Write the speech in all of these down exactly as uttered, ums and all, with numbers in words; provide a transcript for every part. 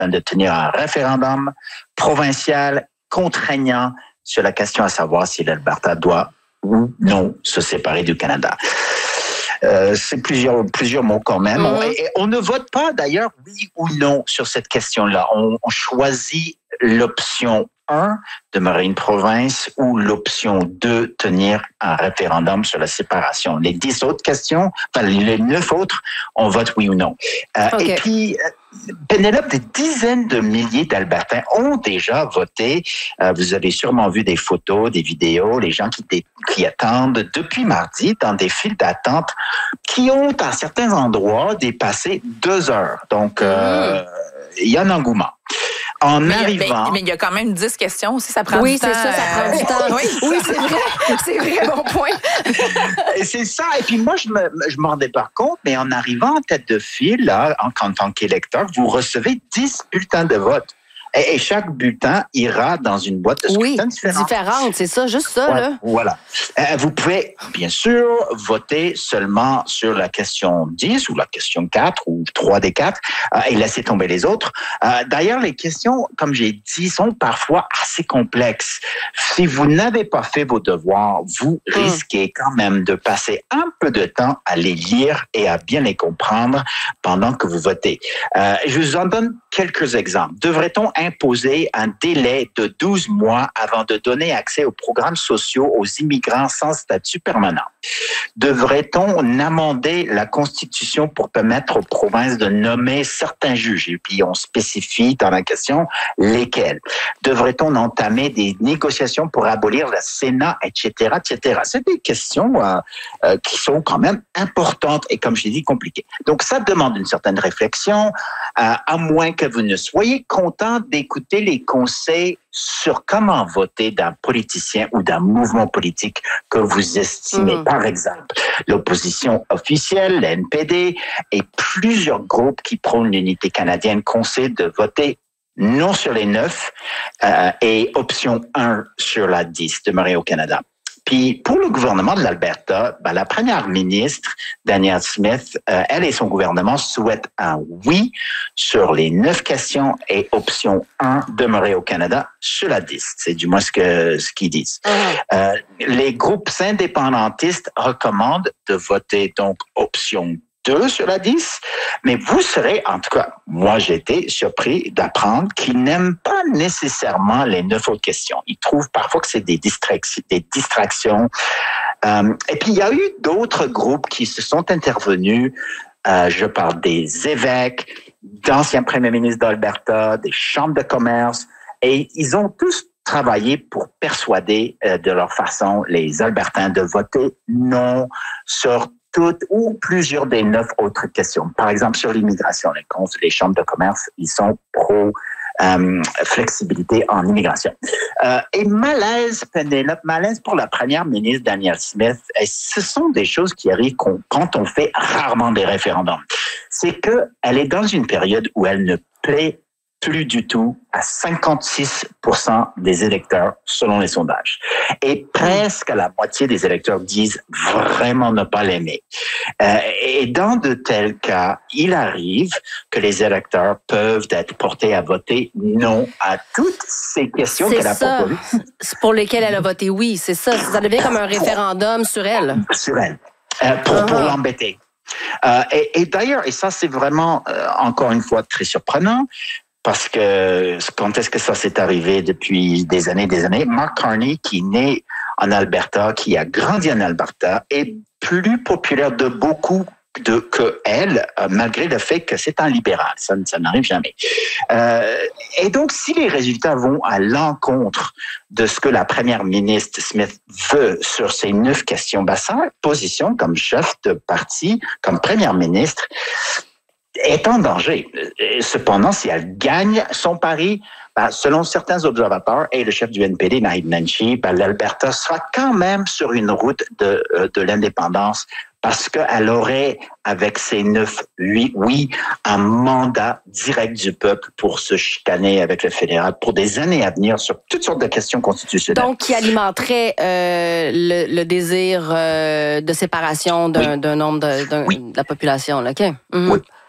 de tenir un référendum provincial contraignant sur la question à savoir si l'Alberta doit ou non se séparer du Canada. Euh, c'est plusieurs, plusieurs mots quand même. Mm-hmm. Et, et on ne vote pas d'ailleurs oui ou non sur cette question-là. On, on choisit l'option un, demeurer une province, ou l'option deux, tenir un référendum sur la séparation. Les dix autres questions, enfin les neuf autres, on vote oui ou non. Euh, okay. Et puis, Pénélope, des dizaines de milliers d'Albertains ont déjà voté. Euh, vous avez sûrement vu des photos, des vidéos, les gens qui, dé- qui attendent depuis mardi dans des files d'attente qui ont, à certains endroits, dépassé deux heures. Donc, euh, il y a un engouement. En mais arrivant... Mais il y a quand même dix questions aussi, ça prend oui, du temps. Oui, c'est ça, ça prend du temps. Oui, oui c'est vrai. C'est vrai, bon point. Et c'est ça. Et puis moi, je me, je me rendais pas compte, mais en arrivant en tête de file, là, en, en tant qu'électeur, vous recevez dix bulletins de vote. Et, et chaque bulletin ira dans une boîte de scrutin oui, différente. différente, c'est ça, juste ça. Ouais, là. Voilà. Euh, vous pouvez, bien sûr, voter seulement sur la question dix ou la question quatre ou trois des quatre euh, et laisser tomber les autres. Euh, d'ailleurs, les questions, comme j'ai dit, sont parfois assez complexes. Si vous n'avez pas fait vos devoirs, vous mmh. risquez quand même de passer un peu de temps à les lire et à bien les comprendre pendant que vous votez. Euh, je vous en donne quelques exemples. Devrait-on imposer un délai de douze mois avant de donner accès aux programmes sociaux aux immigrants sans statut permanent? Devrait-on amender la Constitution pour permettre aux provinces de nommer certains juges? Et puis, on spécifie dans la question lesquels. Devrait-on entamer des négociations pour abolir le Sénat, et cetera, et cetera. C'est des questions euh, euh, qui sont quand même importantes et, comme je l'ai dit, compliquées. Donc, ça demande une certaine réflexion, euh, à moins que vous ne soyez content d'écouter les conseils sur comment voter d'un politicien ou d'un mouvement politique que vous estimez. Mmh. Par exemple, l'opposition officielle, l'N P D, et plusieurs groupes qui prônent l'unité canadienne conseillent de voter non sur les neuf euh, et option un sur la dix, demeurer au Canada. Puis, pour le gouvernement de l'Alberta, ben, la première ministre, Danielle Smith, euh, elle et son gouvernement souhaitent un oui sur les neuf questions et option un, demeurer au Canada sur la dix. C'est du moins ce que ce qu'ils disent. Mmh. Euh, les groupes indépendantistes recommandent de voter donc option deux sur la dix, mais vous serez, en tout cas, moi j'ai été surpris d'apprendre qu'ils n'aiment pas nécessairement les neuf autres questions. Ils trouvent parfois que c'est des, distrac- des distractions. Euh, et puis il y a eu d'autres groupes qui se sont intervenus. Euh, je parle des évêques, d'anciens premiers ministres d'Alberta, des chambres de commerce, et ils ont tous travaillé pour persuader euh, de leur façon les Albertains de voter non sur toutes ou plusieurs des neuf autres questions. Par exemple, sur l'immigration, les, les chambres de commerce, ils sont pro euh, flexibilité en immigration. Euh, et malaise, Pénélope, malaise pour la première ministre Danielle Smith, et ce sont des choses qui arrivent quand on fait rarement des référendums. C'est qu'elle est dans une période où elle ne plaît plus du tout à cinquante-six pour cent des électeurs selon les sondages. Et presque la moitié des électeurs disent vraiment ne pas l'aimer. Euh, et dans de tels cas, il arrive que les électeurs peuvent être portés à voter non à toutes ces questions c'est qu'elle a ça. proposées. C'est pour lesquelles elle a voté oui, c'est ça. Ça devient comme un référendum sur elle. Sur elle, euh, pour, uh-huh. pour l'embêter. Euh, et, et d'ailleurs, et ça c'est vraiment, euh, encore une fois, très surprenant, parce que quand est-ce que ça s'est arrivé depuis des années, des années? Mark Carney, qui est né en Alberta, qui a grandi en Alberta, est plus populaire de beaucoup de que elle, malgré le fait que c'est un libéral. Ça, ça n'arrive jamais. Euh, et donc, si les résultats vont à l'encontre de ce que la première ministre Smith veut sur ces neuf questions, ben, sa position comme chef de parti, comme première ministre, est en danger. Cependant, si elle gagne son pari, ben, selon certains observateurs et le chef du N P D, Naheed Nenshi, ben, l'Alberta sera quand même sur une route de, de l'indépendance parce qu'elle aurait, avec ses neuf oui, oui, un mandat direct du peuple pour se chicaner avec le fédéral pour des années à venir sur toutes sortes de questions constitutionnelles. Donc, qui alimenterait euh, le, le désir euh, de séparation d'un, oui. d'un nombre de, d'un, oui. de la population. Là. Okay. Mm-hmm. Oui.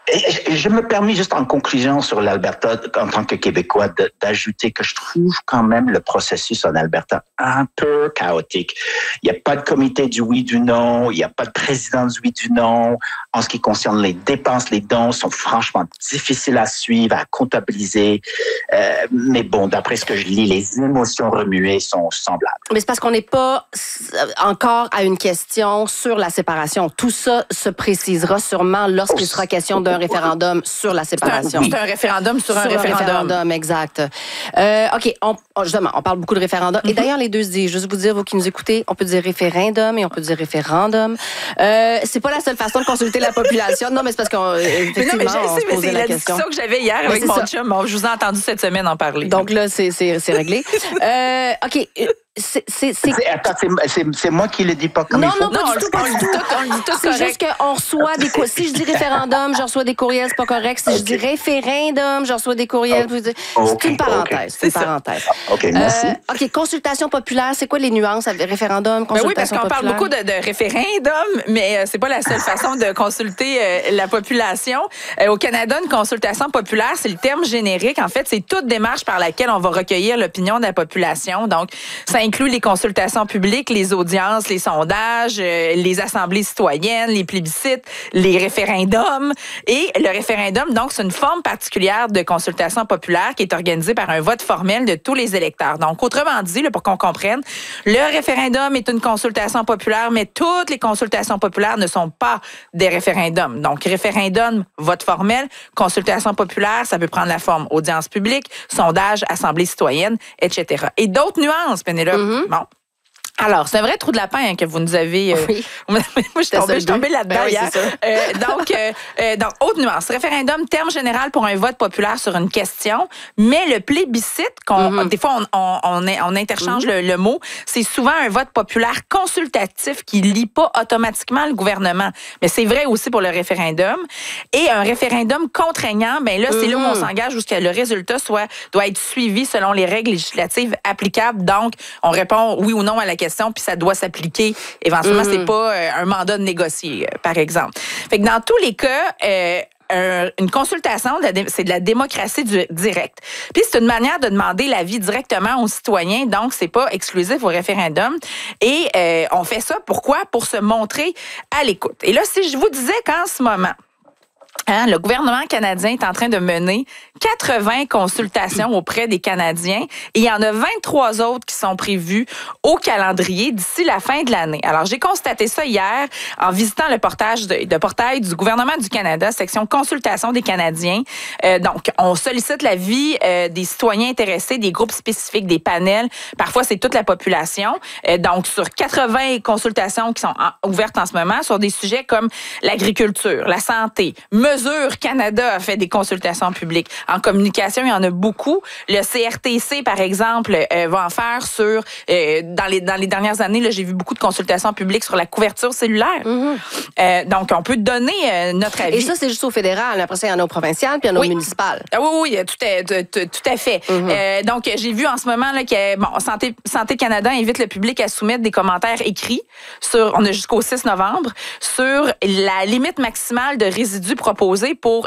Et je me permets juste en conclusion sur l'Alberta, en tant que Québécois, de, d'ajouter que je trouve quand même le processus en Alberta un peu chaotique. Il n'y a pas de comité du oui, du non, il n'y a pas de président du oui, du non. En ce qui concerne les dépenses, les dons sont franchement difficiles à suivre, à comptabiliser. Euh, mais bon, d'après ce que je lis, les émotions remuées sont semblables. Mais c'est parce qu'on n'est pas encore à une question sur la séparation. Tout ça se précisera sûrement lorsqu'il sera question d'un référendum sur la séparation. C'est un, c'est un référendum sur, sur un, un référendum. référendum. Exact. Euh, OK, on, justement, on parle beaucoup de référendum. Mm-hmm. Et d'ailleurs, les deux se disent, juste vous dire, vous qui nous écoutez, on peut dire référendum et on peut dire référendum. Euh, c'est pas la seule façon de consulter la population. Non, mais c'est parce qu'on effectivement, mais non, mais je sais, on se posait mais c'est la, la question. discussion que j'avais hier mais avec mon ça. chum. Bon, je vous ai entendu cette semaine en parler. Donc là, c'est, c'est, c'est réglé. euh, OK. C'est, c'est, c'est... C'est, attends, c'est, c'est, c'est moi qui le dis pas comme non, il faut. Non, non, pas du tout, pas du tout. C'est juste qu'on reçoit des courriels. Si je dis référendum, je reçois des courriels, c'est pas correct. Si okay. je dis référendum, je reçois des courriels. Okay. C'est okay. une parenthèse. Okay. C'est une parenthèse. OK, merci. Euh, OK, consultation populaire, c'est quoi les nuances avec référendum, consultation ben oui, parce qu'on populaire? parle beaucoup de, de référendum, mais euh, c'est pas la seule façon de consulter euh, la population. Euh, au Canada, une consultation populaire, c'est le terme générique. En fait, c'est toute démarche par laquelle on va recueillir l'opinion de la population. Donc, ça inclut les consultations publiques, les audiences, les sondages, euh, les assemblées citoyennes, les plébiscites, les référendums. Et le référendum, donc, c'est une forme particulière de consultation populaire qui est organisée par un vote formel de tous les électeurs. Donc, autrement dit, là, pour qu'on comprenne, le référendum est une consultation populaire, mais toutes les consultations populaires ne sont pas des référendums. Donc, référendum, vote formel, consultation populaire, ça peut prendre la forme audience publique, sondage, assemblée citoyenne, et cetera. Et d'autres nuances, Pénélope. Mm-hmm. Bon. Alors, c'est un vrai trou de lapin hein, que vous nous avez... Euh, oui. Moi, je suis tombée, tombée là-dedans ben oui, hier. Euh, donc, euh, euh, donc, autre nuance. Référendum, terme général pour un vote populaire sur une question, mais le plébiscite, qu'on, mm-hmm. des fois, on, on, on, on interchange mm-hmm. le, le mot, c'est souvent un vote populaire consultatif qui ne lie pas automatiquement le gouvernement. Mais c'est vrai aussi pour le référendum. Et un référendum contraignant, ben là, mm-hmm. c'est là où on s'engage, où le résultat soit, doit être suivi selon les règles législatives applicables. Donc, on répond oui ou non à la question. Puis ça doit s'appliquer. Éventuellement, mmh. c'est pas euh, un mandat de négocier, euh, par exemple. Fait que dans tous les cas, euh, un, une consultation, c'est de la démocratie du, directe. Puis c'est une manière de demander l'avis directement aux citoyens, donc c'est pas exclusif au référendum. Et euh, on fait ça, pourquoi? Pour se montrer à l'écoute. Et là, si je vous disais qu'en ce moment, Hein, le gouvernement canadien est en train de mener quatre-vingts consultations auprès des Canadiens et il y en a vingt-trois autres qui sont prévues au calendrier d'ici la fin de l'année. Alors, j'ai constaté ça hier en visitant le portage de, de portail du gouvernement du Canada, section consultation des Canadiens. Euh, donc, on sollicite l'avis euh, des citoyens intéressés, des groupes spécifiques, des panels. Parfois, c'est toute la population. Euh, donc, sur quatre-vingts consultations qui sont en, ouvertes en ce moment sur des sujets comme l'agriculture, la santé, Mesure Canada a fait des consultations publiques. En communication, il y en a beaucoup. Le C R T C, par exemple, euh, va en faire sur... Euh, dans, les, dans les dernières années, là, j'ai vu beaucoup de consultations publiques sur la couverture cellulaire. Mm-hmm. Euh, donc, on peut donner euh, notre avis. Et ça, c'est juste au fédéral. Après ça, il y en a au provincial puis il y en a oui. au municipal. Ah oui, oui, tout à, tout, tout à fait. Mm-hmm. Euh, donc, j'ai vu en ce moment là, que bon, Santé, Santé Canada invite le public à soumettre des commentaires écrits sur... On a jusqu'au six novembre sur la limite maximale de résidus proposés pour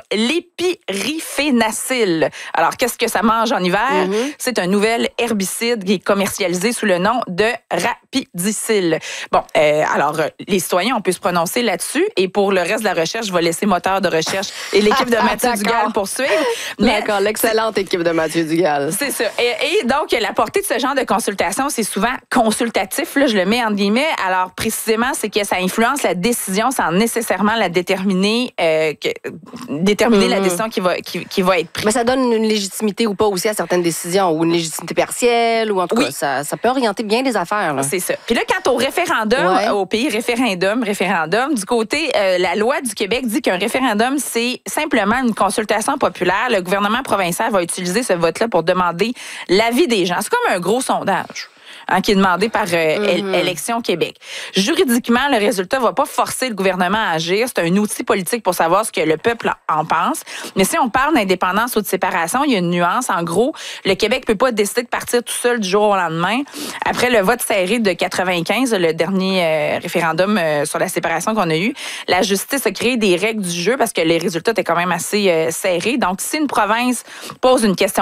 l'épiriphénacil. Alors, qu'est-ce que ça mange en hiver? Mm-hmm. C'est un nouvel herbicide qui est commercialisé sous le nom de Rapidicil. Bon, euh, alors, les citoyens, on peut se prononcer là-dessus. Et pour le reste de la recherche, je vais laisser moteur de recherche et l'équipe de Mathieu Dugal poursuivre. Mais, d'accord, l'excellente équipe de Mathieu Dugal. C'est ça. Et, et donc, la portée de ce genre de consultation, c'est souvent consultatif, là, je le mets entre guillemets. Alors, précisément, c'est que ça influence la décision sans nécessairement la déterminer, euh, que, déterminer mmh. la décision qui va, qui, qui va être prise. Mais ça donne une légitimité ou pas aussi à certaines décisions, ou une légitimité partielle, ou en tout oui. cas, ça, ça peut orienter bien les affaires. Là. C'est ça. Puis là, quant au référendum, ouais. au pays référendum, référendum, du côté, euh, la loi du Québec dit qu'un référendum, c'est simplement une consultation populaire. Le gouvernement provincial va utiliser ce vote-là pour demander l'avis des gens. C'est comme un gros sondage. hein, qui est demandé par euh, Mm-hmm. Élection Québec. Juridiquement, le résultat va pas forcer le gouvernement à agir. C'est un outil politique pour savoir ce que le peuple en pense. Mais si on parle d'indépendance ou de séparation, il y a une nuance. En gros, le Québec peut pas décider de partir tout seul du jour au lendemain. Après le vote serré de quatre-vingt-quinze, le dernier euh, référendum euh, sur la séparation qu'on a eu, la justice a créé des règles du jeu parce que les résultats étaient quand même assez euh, serrés. Donc, si une province pose une question